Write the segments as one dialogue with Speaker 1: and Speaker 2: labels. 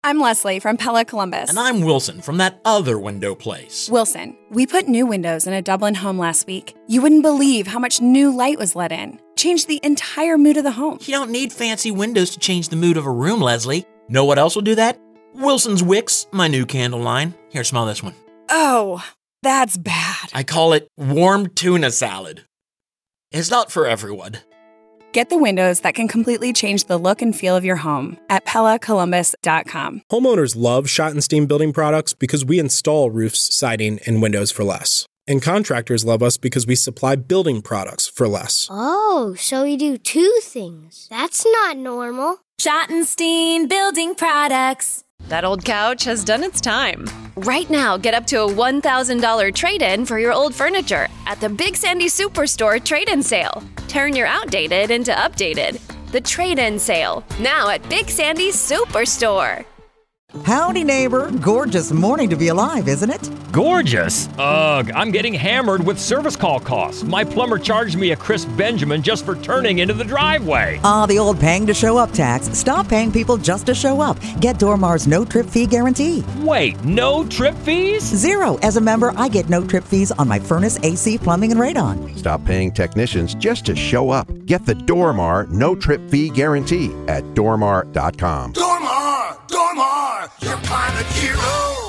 Speaker 1: I'm Leslie from Pella Columbus.
Speaker 2: And I'm Wilson from that other window place.
Speaker 1: Wilson, we put new windows in a Dublin home last week. You wouldn't believe how much new light was let in. Changed the entire mood of the home.
Speaker 2: You don't need fancy windows to change the mood of a room, Leslie. Know what else will do that? Wilson's Wicks, my new candle line. Here, smell this one.
Speaker 1: Oh, that's bad.
Speaker 2: I call it warm tuna salad. It's not for everyone.
Speaker 1: Get the windows that can completely change the look and feel of your home at PellaColumbus.com.
Speaker 3: Homeowners love Schottenstein Building Products because we install roofs, siding, and windows for less. And contractors love us because we supply building products for less.
Speaker 4: Oh, so we do two things. That's not normal.
Speaker 5: Schottenstein Building Products.
Speaker 6: That old couch has done its time. Right now, get up to a $1,000 trade-in for your old furniture at the Big Sandy Superstore trade-in sale. Turn your outdated into updated. The trade-in sale, now at Big Sandy Superstore.
Speaker 7: Howdy, neighbor. Gorgeous morning to be alive, isn't it?
Speaker 8: Gorgeous? Ugh, I'm getting hammered with service call costs. My plumber charged me a crisp Benjamin just for turning into the driveway.
Speaker 7: The old paying to show up tax. Stop paying people just to show up. Get Dormar's no-trip fee guarantee.
Speaker 8: Wait, no trip fees?
Speaker 7: 0. As a member, I get no trip fees on my furnace, AC, plumbing, and radon.
Speaker 9: Stop paying technicians just to show up. Get the Dormar no-trip fee guarantee at dormar.com.
Speaker 10: Dormar, your climate hero.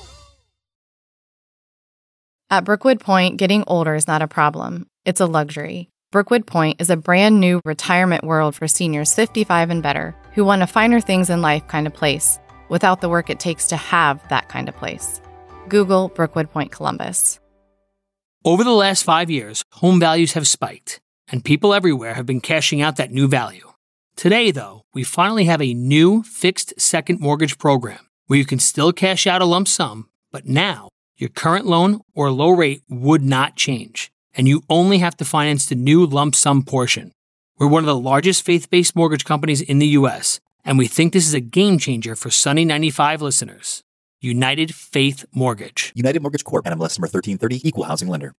Speaker 11: At Brookwood Point, getting older is not a problem. It's a luxury. Brookwood Point is a brand new retirement world for seniors 55 and better who want a finer things in life kind of place without the work it takes to have that kind of place. Google Brookwood Point Columbus.
Speaker 12: Over the last 5 years, home values have spiked, and people everywhere have been cashing out that new value. Today, though, we finally have a new fixed second mortgage program where you can still cash out a lump sum, but now your current loan or low rate would not change, and you only have to finance the new lump sum portion. We're one of the largest faith-based mortgage companies in the U.S., and we think this is a game changer for Sunny 95 listeners. United Faith Mortgage.
Speaker 13: United Mortgage Corp. NMLS number 1330, Equal Housing Lender.